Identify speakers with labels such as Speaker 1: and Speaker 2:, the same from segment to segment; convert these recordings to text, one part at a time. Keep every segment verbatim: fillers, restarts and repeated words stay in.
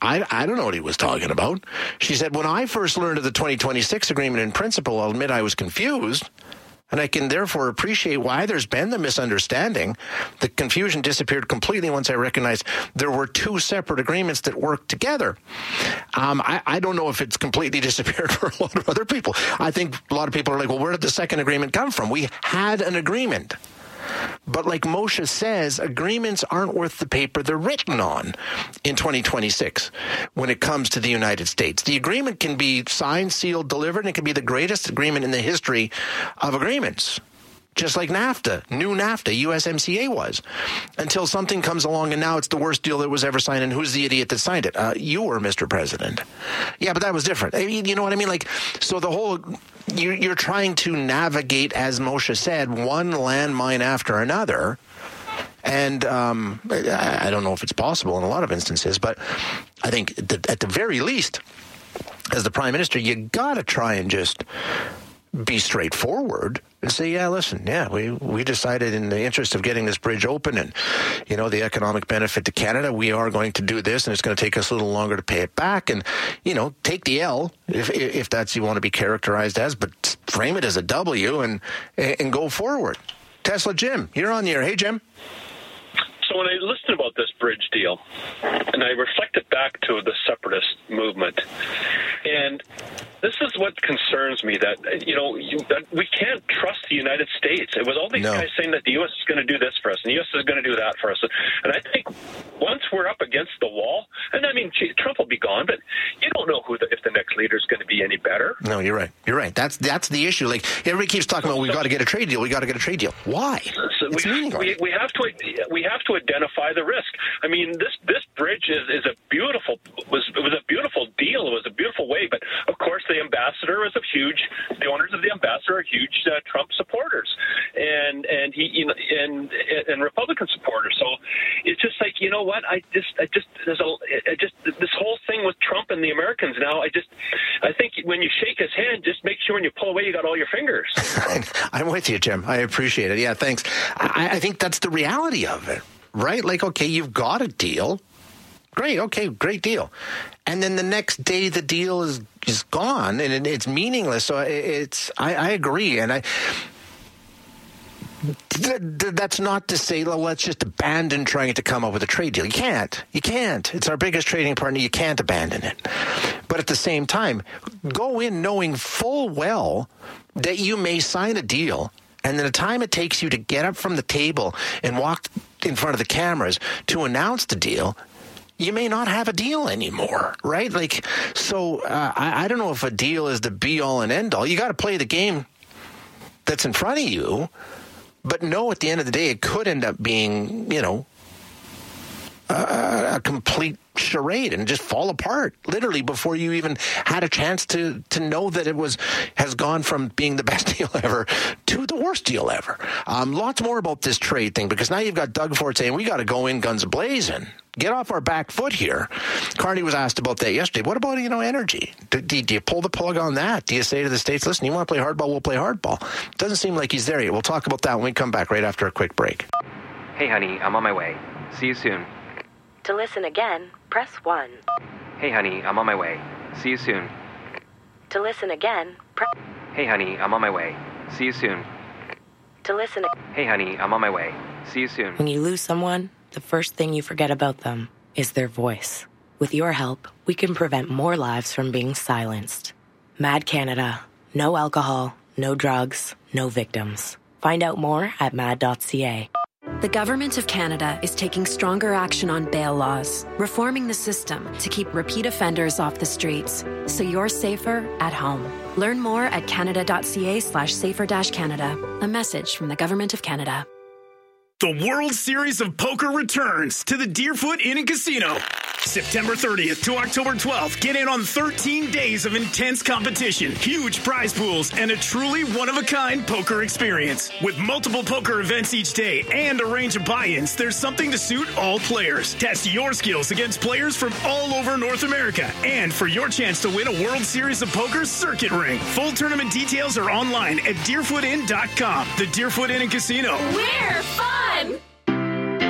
Speaker 1: I, I don't know what he was talking about. She said, when I first learned of the twenty twenty-six agreement in principle, I'll admit I was confused. And I can therefore appreciate why there's been the misunderstanding. The confusion disappeared completely once I recognized there were two separate agreements that worked together. Um, I, I don't know if it's completely disappeared for a lot of other people. I think a lot of people are like, well, where did the second agreement come from? We had an agreement. But like Moshe says, agreements aren't worth the paper they're written on in twenty twenty-six when it comes to the United States. The agreement can be signed, sealed, delivered, and it can be the greatest agreement in the history of agreements. Just like NAFTA, new NAFTA, U S M C A was, until something comes along and now it's the worst deal that was ever signed. And who's the idiot that signed it? Uh, you were, Mister President. Yeah, but that was different. I mean, you know what I mean? Like, so the whole, you're, you're trying to navigate, as Moshe said, one landmine after another. And um, I, I don't know if it's possible in a lot of instances, but I think that at the very least, as the Prime Minister, you got to try and just be straightforward and say, yeah, listen, yeah, we, we decided in the interest of getting this bridge open and, you know, the economic benefit to Canada, we are going to do this and it's going to take us a little longer to pay it back and, you know, take the L if if that's you want to be characterized as, but frame it as a W and and go forward. Tesla Jim, you're on the air. Hey, Jim.
Speaker 2: So when I listened about this bridge deal, and I reflected back to the separatist movement, and this is what concerns me, that, you know, you, that we can't trust the United States. It was all these no. guys saying that the U S is going to do this for us, and the U S is going to do that for us. And I think once we're up against the wall, and I mean, gee, Trump will be gone, but you don't know who the, if the next leader is going to be any better.
Speaker 1: No, you're right. You're right. That's that's the issue. Like, everybody keeps talking about, we got to get a trade deal. We got to get a trade deal. Why?
Speaker 2: So we, we, we have to we have to identify the risk. I mean, this this bridge is, is a beautiful was it was a beautiful deal. It was a beautiful way, but of course the ambassador is a huge. The owners of the ambassador are huge uh, Trump supporters, and and he you know, and and Republican supporters. So it's just like, you know what? I just I just there's a I just this whole thing with Trump and the Americans now. I just I think when you shake his hand, just make sure when you pull away, you got all your fingers.
Speaker 1: I'm with you, Jim. I appreciate it. Yeah, thanks. I, I think that's the reality of it, right? Like, okay, you've got a deal. Great, okay, great deal. And then the next day the deal is, is gone and it, it's meaningless. So it's, I, I agree. And I, th- th- that's not to say, well, let's just abandon trying to come up with a trade deal. You can't. You can't. It's our biggest trading partner. You can't abandon it. But at the same time, go in knowing full well that you may sign a deal, and then the time it takes you to get up from the table and walk in front of the cameras to announce the deal, you may not have a deal anymore, right? Like, so uh, I, I don't know if a deal is the be-all and end-all. You got to play the game that's in front of you, but know at the end of the day it could end up being, you know, a, a complete charade and just fall apart literally before you even had a chance to to know that it was has gone from being the best deal ever to the worst deal ever. Um, lots more about this trade thing, because now you've got Doug Ford saying we got to go in guns blazing, get off our back foot here. Carney was asked about that yesterday. What about, you know, energy? Do, do, do you pull the plug on that? Do you say to the states, listen, you want to play hardball, we'll play hardball? Doesn't seem like he's there yet. We'll talk about that when we come back right after a quick break.
Speaker 3: Hey, honey, I'm on my way. See you soon.
Speaker 4: To listen again, press one.
Speaker 3: Hey, honey, I'm on my way. See you soon.
Speaker 4: To listen again, press...
Speaker 3: Hey, honey, I'm on my way. See you soon.
Speaker 4: To listen...
Speaker 3: Hey, honey, I'm on my way. See you soon.
Speaker 4: When you lose someone, the first thing you forget about them is their voice. With your help, we can prevent more lives from being silenced. Mad Canada. No alcohol, no drugs, no victims. Find out more at mad dot c a.
Speaker 5: The Government of Canada is taking stronger action on bail laws, reforming the system to keep repeat offenders off the streets, so you're safer at home. Learn more at canada.ca slash safer dash Canada. A message from the Government of Canada.
Speaker 6: The World Series of Poker returns to the Deerfoot Inn and Casino. September thirtieth to October twelfth, get in on thirteen days of intense competition, huge prize pools, and a truly one-of-a-kind poker experience. With multiple poker events each day and a range of buy-ins, there's something to suit all players. Test your skills against players from all over North America, and for your chance to win a World Series of Poker circuit ring. Full tournament details are online at deerfoot inn dot com. The Deerfoot Inn and Casino.
Speaker 7: We're fun!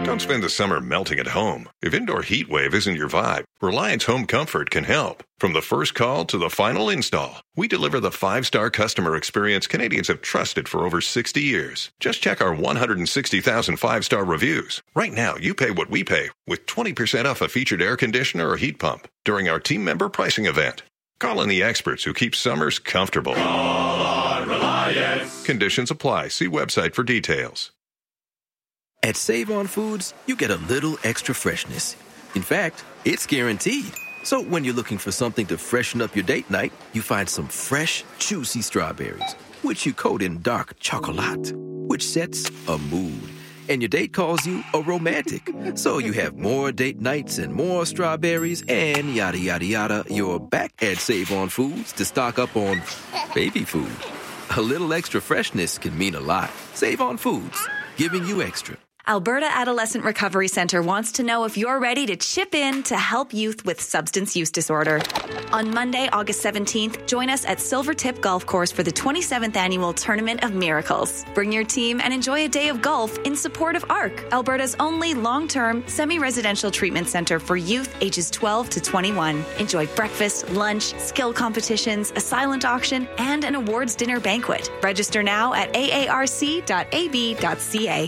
Speaker 7: Don't spend the summer melting at home. If indoor heat wave isn't your vibe, Reliance Home Comfort can help. From the first call to the final install, we deliver the five-star customer experience Canadians have trusted for over sixty years. Just check our one hundred sixty thousand five-star reviews. Right now, you pay what we pay with twenty percent off a featured air conditioner or heat pump during our team member pricing event. Call in the experts who keep summers comfortable.
Speaker 8: Call on Reliance.
Speaker 7: Conditions apply. See website for details.
Speaker 9: At Save-On Foods, you get a little extra freshness. In fact, it's guaranteed. So when you're looking for something to freshen up your date night, you find some fresh, juicy strawberries, which you coat in dark chocolate, which sets a mood. And your date calls you a romantic. So you have more date nights and more strawberries and yada, yada, yada. You're back at Save-On Foods to stock up on baby food. A little extra freshness can mean a lot. Save-On Foods, giving you extra.
Speaker 10: Alberta Adolescent Recovery Centre wants to know if you're ready to chip in to help youth with substance use disorder. On Monday, August seventeenth, join us at Silvertip Golf Course for the twenty-seventh Annual Tournament of Miracles. Bring your team and enjoy a day of golf in support of A R C, Alberta's only long-term, semi-residential treatment centre for youth ages twelve to twenty-one. Enjoy breakfast, lunch, skill competitions, a silent auction, and an awards dinner banquet. Register now at a a r c dot a b dot c a.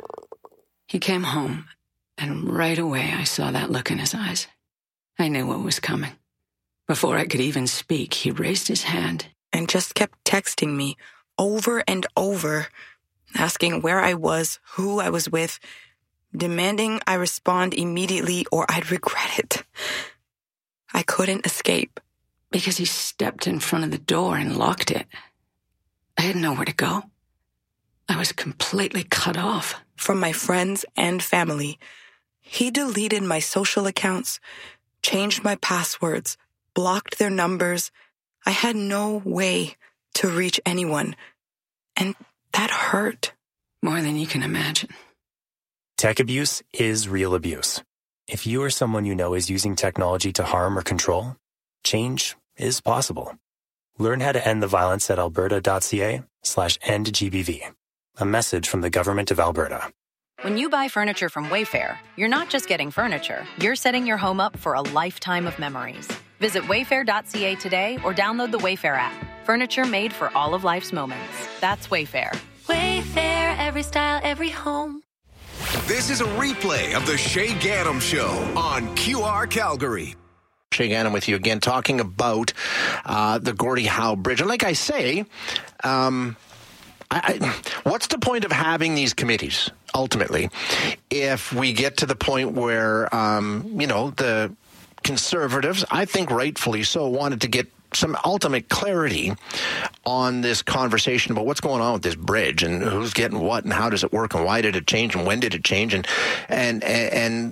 Speaker 11: He came home, and right away I saw that look in his eyes. I knew what was coming. Before I could even speak, he raised his hand
Speaker 12: and just kept texting me over and over, asking where I was, who I was with, demanding I respond immediately or I'd regret it. I couldn't escape.
Speaker 11: Because he stepped in front of the door and locked it. I had nowhere to go. I was completely cut off.
Speaker 12: From my friends and family. He deleted my social accounts, changed my passwords, blocked their numbers. I had no way to reach anyone. And that hurt.
Speaker 11: More than you can imagine.
Speaker 13: Tech abuse is real abuse. If you or someone you know is using technology to harm or control, change is possible. Learn how to end the violence at alberta.ca slash end GBV. A message from the Government of Alberta.
Speaker 14: When you buy furniture from Wayfair, you're not just getting furniture. You're setting your home up for a lifetime of memories. Visit wayfair dot c a today or download the Wayfair app. Furniture made for all of life's moments. That's Wayfair.
Speaker 15: Wayfair, every style, every home.
Speaker 16: This is a replay of the Shay Ganem Show on Q R Calgary.
Speaker 1: Shay Ganem with you again, talking about uh, the Gordie Howe Bridge. And like I say, um... I, I, what's the point of having these committees, ultimately, if we get to the point where, um, you know, the Conservatives, I think rightfully so, wanted to get some ultimate clarity on this conversation about what's going on with this bridge and who's getting what and how does it work and why did it change and when did it change and and and, and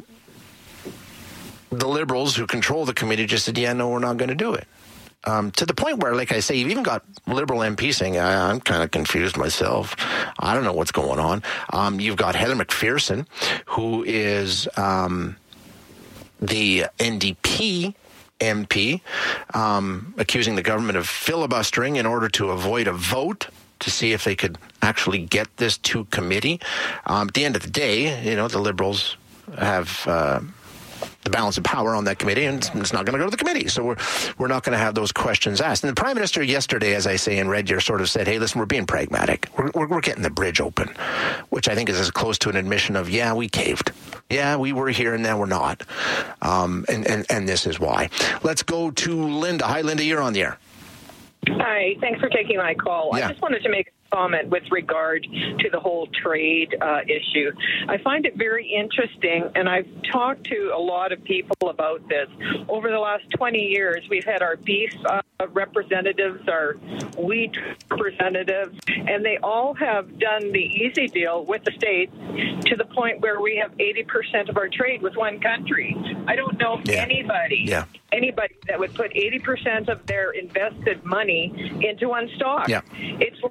Speaker 1: the Liberals who control the committee just said, yeah, no, we're not going to do it. Um, to the point where, like I say, you've even got Liberal M P saying, I, I'm kind of confused myself. I don't know what's going on. Um, you've got Heather McPherson, who is um, the N D P M P, um, accusing the government of filibustering in order to avoid a vote to see if they could actually get this to committee. Um, at the end of the day, you know, the Liberals have... Uh, the balance of power on that committee, and it's not going to go to the committee. So we're we're not going to have those questions asked. And the Prime Minister yesterday, as I say in Red Deer, sort of said, hey, listen, we're being pragmatic. We're, we're, we're getting the bridge open, which I think is as close to an admission of, yeah, we caved. Yeah, we were here and now we're not. Um, and, and, and this is why. Let's go to Linda. Hi, Linda, you're on the air.
Speaker 17: Hi, thanks for taking my call.
Speaker 1: Yeah.
Speaker 17: I just wanted to make a comment with regard to the whole trade uh, issue. I find it very interesting, and I've talked to a lot of people about this. Over the last twenty years, we've had our beef uh, representatives, our wheat representatives, and they all have done the easy deal with the states to the point where we have eighty percent of our trade with one country. I don't know
Speaker 1: yeah.
Speaker 17: anybody.
Speaker 1: Yeah.
Speaker 17: Anybody that would put eighty percent of their invested money into one stock.
Speaker 1: Yeah.
Speaker 17: It's lazy.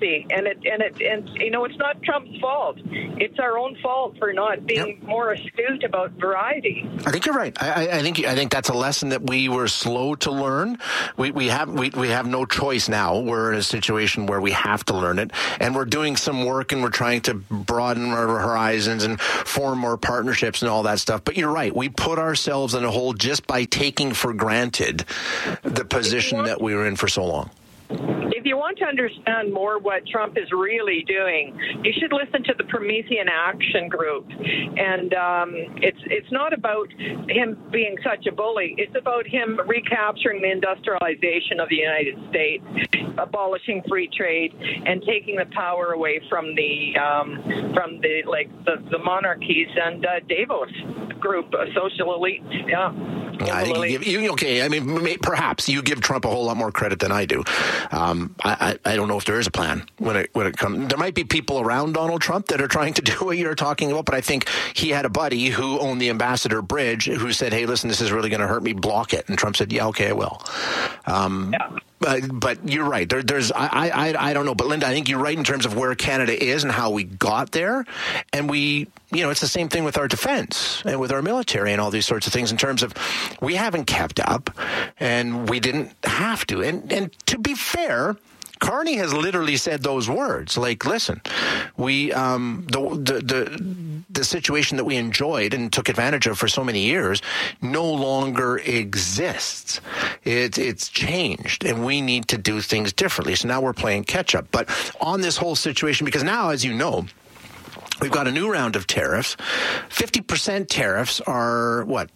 Speaker 17: see. And it and it and you know, it's not Trump's fault. It's our own fault for not being yep. more astute about variety.
Speaker 1: I think you're right. I, I think I think that's a lesson that we were slow to learn. We we have we, we have no choice now. We're in a situation where we have to learn it, and we're doing some work, and we're trying to broaden our horizons and form more partnerships and all that stuff. But you're right. We put ourselves in a hole just by taking for granted the position that we were in for so long.
Speaker 17: If you want to understand more what Trump is really doing, you should listen to the Promethean Action Group. And um, it's it's not about him being such a bully. It's about him recapturing the industrialization of the United States, abolishing free trade, and taking the power away from the um, from the like the, the monarchies and uh, Davos group, a social elite. Yeah.
Speaker 1: I think you give, you, okay, I mean, perhaps you give Trump a whole lot more credit than I do. Um, I, I, I don't know if there is a plan when it when it comes. There might be people around Donald Trump that are trying to do what you're talking about, but I think he had a buddy who owned the Ambassador Bridge who said, hey, listen, this is really going to hurt me, block it. And Trump said, yeah, okay, I will. Um, yeah. But, but you're right. There, there's I, I I don't know. But, Linda, I think you're right in terms of where Canada is and how we got there. And we, you know, it's the same thing with our defense and with our military and all these sorts of things in terms of we haven't kept up and we didn't have to. And, and to be fair, Carney has literally said those words. Like, listen, we um, the, the the the situation that we enjoyed and took advantage of for so many years no longer exists. It, it's changed, and we need to do things differently. So now we're playing catch up. But on this whole situation, because now, as you know, we've got a new round of tariffs. fifty percent tariffs are what?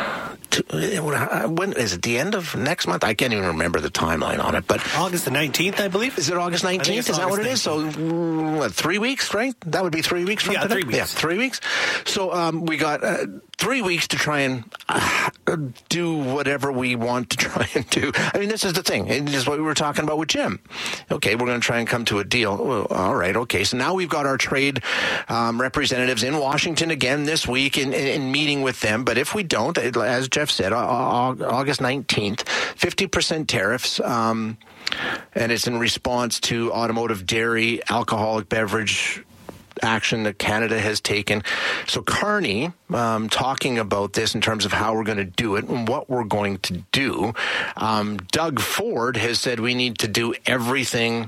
Speaker 1: When is it? The end of next month? I can't even remember the timeline on it. But
Speaker 18: August the nineteenth, I believe.
Speaker 1: Is it August nineteenth? Is that what it is? So, what, three weeks, right? That would be three weeks from
Speaker 18: yeah,
Speaker 1: today?
Speaker 18: three weeks.
Speaker 1: Yeah, three weeks. So um, we got uh, three weeks to try and uh, do whatever we want to try and do. I mean, this is the thing. This is what we were talking about with Jim. Okay, we're going to try and come to a deal. Well, all right, okay. So now we've got our trade um, representatives in Washington again this week in, in, in meeting with them. But if we don't, as Jeff said, August nineteenth, fifty percent tariffs, um, and it's in response to automotive, dairy, alcoholic beverage action that Canada has taken. So Carney, um, talking about this in terms of how we're going to do it and what we're going to do. Um, Doug Ford has said we need to do everything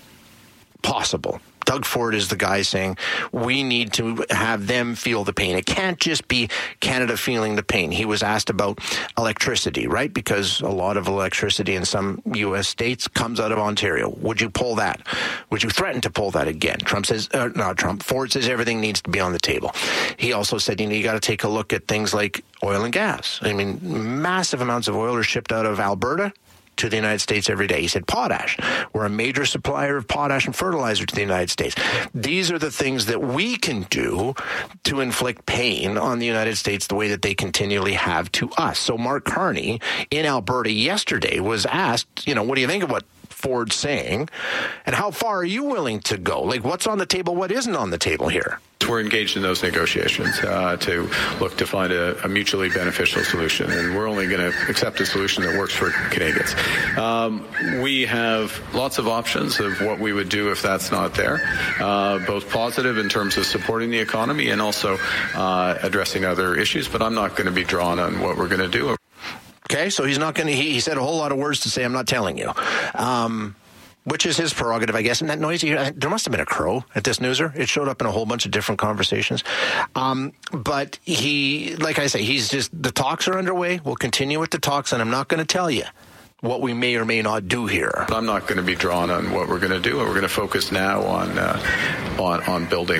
Speaker 1: possible. Doug Ford is the guy saying we need to have them feel the pain. It can't just be Canada feeling the pain. He was asked about electricity, right? Because a lot of electricity in some U S states comes out of Ontario. Would you pull that? Would you threaten to pull that again? Trump says, uh, not Trump, Ford says everything needs to be on the table. He also said, you know, you got to take a look at things like oil and gas. I mean, massive amounts of oil are shipped out of Alberta to the United States every day. He said potash. We're a major supplier of potash and fertilizer to the United States. These are the things that we can do to inflict pain on the United States the way that they continually have to us. So Mark Carney in Alberta yesterday was asked, you know, what do you think of what Ford's saying? And how far are you willing to go? Like, what's on the table? What isn't on the table here?
Speaker 19: We're engaged in those negotiations uh, to look to find a, a mutually beneficial solution, and we're only going to accept a solution that works for Canadians. Um, we have lots of options of what we would do if that's not there, uh, both positive in terms of supporting the economy and also uh, addressing other issues, but I'm not going to be drawn on what we're going to do.
Speaker 1: Okay, so he's not going to, he, he said a whole lot of words to say, I'm not telling you. Um, Which is his prerogative, I guess. And that noisy, there must have been a crow at this newser. It showed up in a whole bunch of different conversations. Um, but he, like I say, he's just, the talks are underway. We'll continue with the talks, and I'm not going to tell you what we may or may not do here.
Speaker 19: I'm not going to be drawn on what we're going to do. We're going to focus now on uh, on, on building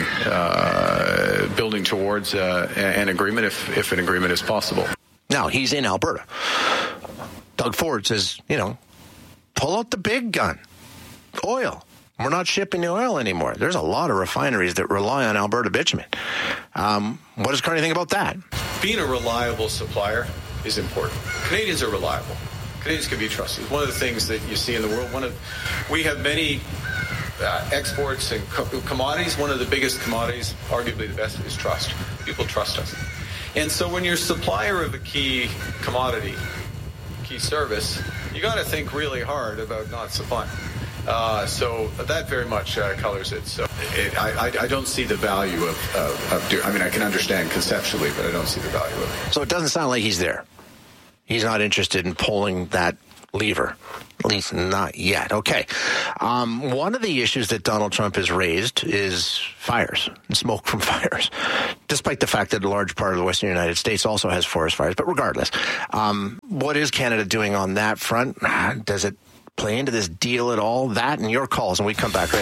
Speaker 19: uh, building towards uh, an agreement if, if an agreement is possible.
Speaker 1: Now, he's in Alberta. Doug Ford says, you know, pull out the big gun. Oil. We're not shipping the oil anymore. There's a lot of refineries that rely on Alberta bitumen. Um, what does Carney think about that?
Speaker 19: Being a reliable supplier is important. Canadians are reliable. Canadians can be trusted. One of the things that you see in the world, one of we have many uh, exports and co- commodities. One of the biggest commodities, arguably the best, is trust. People trust us. And so when you're a supplier of a key commodity, key service, you got to think really hard about not supplying. Uh, so that very much uh, colors it. So it, I, I, I don't see the value of, of, of do, I mean, I can understand conceptually, but I don't see the value of it.
Speaker 1: So it doesn't sound like he's there. He's not interested in pulling that lever, at least not yet. Okay. Um, one of the issues that Donald Trump has raised is fires and smoke from fires, despite the fact that a large part of the western United States also has forest fires. But regardless, um, what is Canada doing on that front? Does it play into this deal at all? That and your calls, and we come back right